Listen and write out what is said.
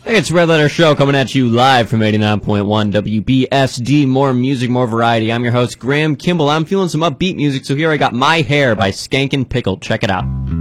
Hey, it's Red Letter Show coming at you live from 89.1 WBSD. More music, more variety. I'm your host, Graham Kimball. I'm feeling some upbeat music, so here I got My Hair by Skankin' Pickle. Check it out.